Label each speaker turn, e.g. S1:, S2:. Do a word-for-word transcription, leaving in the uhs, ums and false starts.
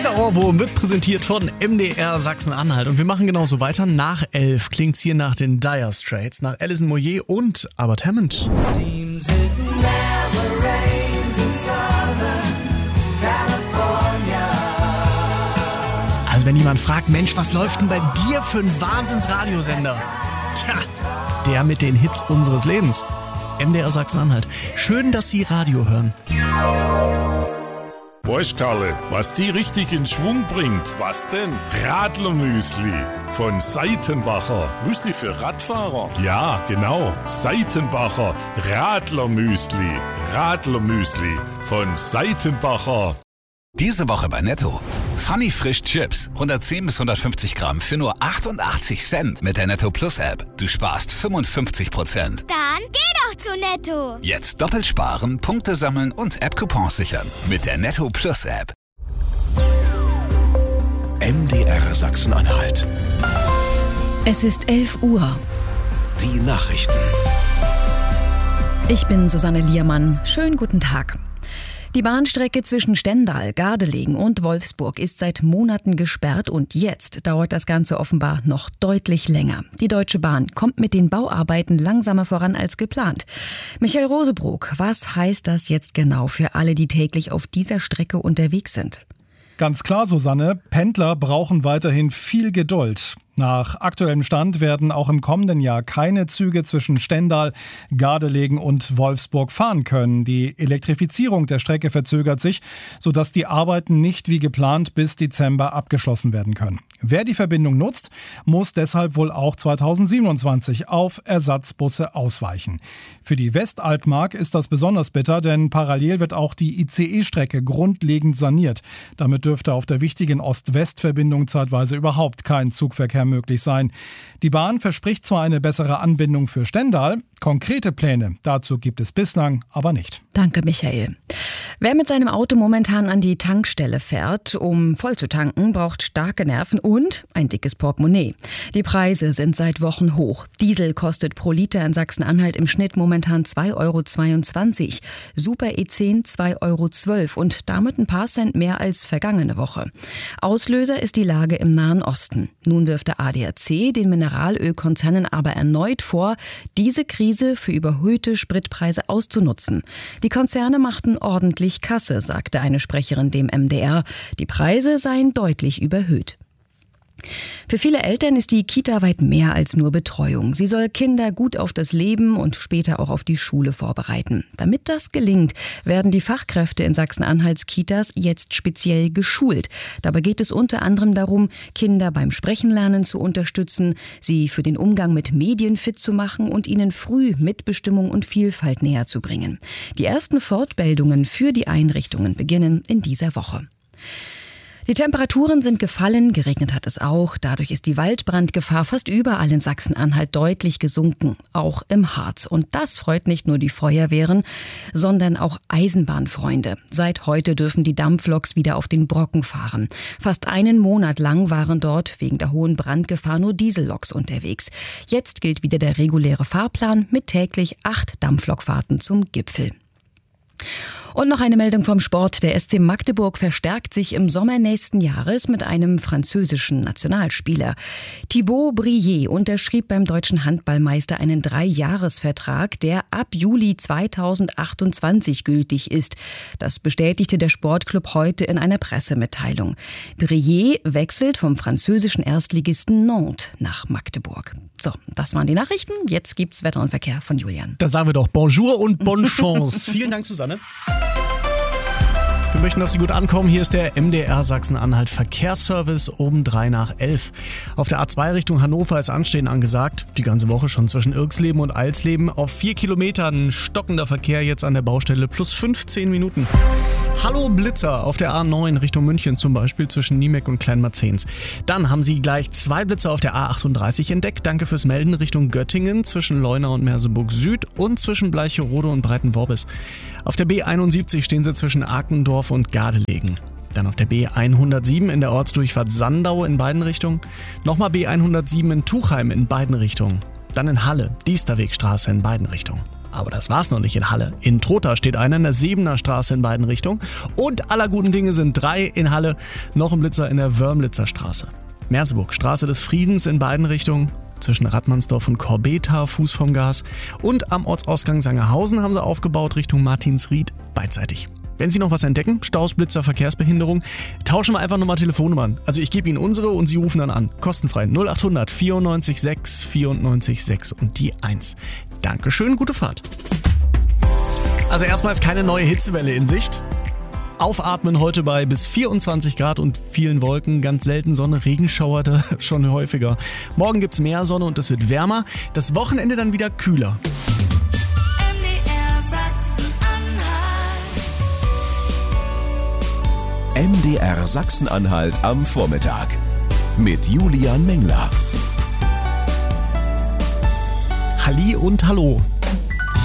S1: Dieser Ohrwurm wird präsentiert von M D R Sachsen-Anhalt. Und wir machen genauso weiter. Nach elf klingt's hier nach den Dire Straits, nach Alison Moyet und Albert Hammond.
S2: Seems it never rains in Southern California.
S1: Also wenn jemand fragt, Mensch, was läuft denn bei dir für ein Wahnsinns-Radiosender? Tja, der mit den Hits unseres Lebens. M D R Sachsen-Anhalt. Schön, dass Sie Radio hören.
S3: Weißt Karle, was die richtig in Schwung bringt? Was denn? Radlermüsli von Seitenbacher. Müsli für Radfahrer? Ja, genau. Seitenbacher Radlermüsli. Radlermüsli von Seitenbacher.
S4: Diese Woche bei Netto. Funny Frisch Chips. hundertzehn bis hundertfünfzig Gramm für nur achtundachtzig Cent mit der Netto Plus App. Du sparst fünfundfünfzig Prozent.
S5: Dann geh doch zu Netto.
S4: Jetzt doppelt sparen, Punkte sammeln und App-Coupons sichern. Mit der Netto Plus App.
S6: M D R Sachsen-Anhalt.
S7: Es ist elf Uhr.
S6: Die Nachrichten.
S7: Ich bin Susanne Liermann. Schönen guten Tag. Die Bahnstrecke zwischen Stendal, Gardelegen und Wolfsburg ist seit Monaten gesperrt und jetzt dauert das Ganze offenbar noch deutlich länger. Die Deutsche Bahn kommt mit den Bauarbeiten langsamer voran als geplant. Michael Rosebrook, was heißt das jetzt genau für alle, die täglich auf dieser Strecke unterwegs sind?
S8: Ganz klar, Susanne, Pendler brauchen weiterhin viel Geduld. Nach aktuellem Stand werden auch im kommenden Jahr keine Züge zwischen Stendal, Gardelegen und Wolfsburg fahren können. Die Elektrifizierung der Strecke verzögert sich, sodass die Arbeiten nicht wie geplant bis Dezember abgeschlossen werden können. Wer die Verbindung nutzt, muss deshalb wohl auch zweitausendsiebenundzwanzig auf Ersatzbusse ausweichen. Für die Westaltmark ist das besonders bitter, denn parallel wird auch die I C E-Strecke grundlegend saniert. Damit dürfte auf der wichtigen Ost-West-Verbindung zeitweise überhaupt kein Zugverkehr möglich sein. Die Bahn verspricht zwar eine bessere Anbindung für Stendal, konkrete Pläne dazu gibt es bislang aber nicht.
S7: Danke, Michael. Wer mit seinem Auto momentan an die Tankstelle fährt, um voll zu tanken, braucht starke Nerven und ein dickes Portemonnaie. Die Preise sind seit Wochen hoch. Diesel kostet pro Liter in Sachsen-Anhalt im Schnitt momentan zwei Euro zweiundzwanzig, Super E zehn zwei Euro zwölf und damit ein paar Cent mehr als vergangene Woche. Auslöser ist die Lage im Nahen Osten. Nun wirft der A D A C den Mineralölkonzernen aber erneut vor, diese Krise für überhöhte Spritpreise auszunutzen. Die Konzerne machten ordentlich Kasse, sagte eine Sprecherin dem M D R. Die Preise seien deutlich überhöht. Für viele Eltern ist die Kita weit mehr als nur Betreuung. Sie soll Kinder gut auf das Leben und später auch auf die Schule vorbereiten. Damit das gelingt, werden die Fachkräfte in Sachsen-Anhalts Kitas jetzt speziell geschult. Dabei geht es unter anderem darum, Kinder beim Sprechenlernen zu unterstützen, sie für den Umgang mit Medien fit zu machen und ihnen früh Mitbestimmung und Vielfalt näher zu bringen. Die ersten Fortbildungen für die Einrichtungen beginnen in dieser Woche. Die Temperaturen sind gefallen, geregnet hat es auch. Dadurch ist die Waldbrandgefahr fast überall in Sachsen-Anhalt deutlich gesunken, auch im Harz. Und das freut nicht nur die Feuerwehren, sondern auch Eisenbahnfreunde. Seit heute dürfen die Dampfloks wieder auf den Brocken fahren. Fast einen Monat lang waren dort wegen der hohen Brandgefahr nur Dieselloks unterwegs. Jetzt gilt wieder der reguläre Fahrplan mit täglich acht Dampflokfahrten zum Gipfel. Und noch eine Meldung vom Sport. Der S C Magdeburg verstärkt sich im Sommer nächsten Jahres mit einem französischen Nationalspieler. Thibaut Brillet unterschrieb beim deutschen Handballmeister einen Dreijahresvertrag, der ab Juli zweitausendachtundzwanzig gültig ist. Das bestätigte der Sportclub heute in einer Pressemitteilung. Brillet wechselt vom französischen Erstligisten Nantes nach Magdeburg. So, das waren die Nachrichten. Jetzt gibt's Wetter und Verkehr von Julian.
S1: Da sagen wir doch Bonjour und bonne chance. Vielen Dank, Susanne. Wir möchten, dass Sie gut ankommen. Hier ist der M D R Sachsen-Anhalt Verkehrsservice um drei nach elf. Auf der A zwei Richtung Hannover ist Anstehen angesagt. Die ganze Woche schon zwischen Irksleben und Eilsleben. Auf vier Kilometern stockender Verkehr jetzt an der Baustelle plus fünfzehn Minuten. Hallo Blitzer auf der A neun Richtung München, zum Beispiel zwischen Niemek und Kleinmarzens. Dann haben Sie gleich zwei Blitzer auf der A achtunddreißig entdeckt. Danke fürs Melden. Richtung Göttingen zwischen Leuna und Merseburg Süd und zwischen Bleicherode und Breitenworbis. Auf der B einundsiebzig stehen Sie zwischen Arkendorf und Gardelegen. Dann auf der B hundertsieben in der Ortsdurchfahrt Sandau in beiden Richtungen. Nochmal B hundertsieben in Tuchheim in beiden Richtungen. Dann in Halle, Diesterwegstraße in beiden Richtungen. Aber das war's noch nicht in Halle. In Trotha steht einer in der Sebener Straße in beiden Richtungen. Und aller guten Dinge sind drei in Halle. Noch ein Blitzer in der Wörmlitzer Straße. Merseburg, Straße des Friedens in beiden Richtungen. Zwischen Radmannsdorf und Korbeta, Fuß vom Gas. Und am Ortsausgang Sangerhausen haben sie aufgebaut Richtung Martinsried, beidseitig. Wenn Sie noch was entdecken, Staus, Blitzer, Verkehrsbehinderung, tauschen wir einfach nochmal Telefonnummern. Also ich gebe Ihnen unsere und Sie rufen dann an. Kostenfrei null acht hundert vierundneunzig sechs vierundneunzig sechs und die eins. Dankeschön, gute Fahrt. Also erstmal ist keine neue Hitzewelle in Sicht. Aufatmen heute bei bis vierundzwanzig Grad und vielen Wolken. Ganz selten Sonne, Regenschauer da schon häufiger. Morgen gibt's mehr Sonne und es wird wärmer. Das Wochenende dann wieder kühler.
S2: M D R Sachsen-Anhalt.
S6: M D R Sachsen-Anhalt am Vormittag mit Julian Mengler.
S1: Halli und Hallo.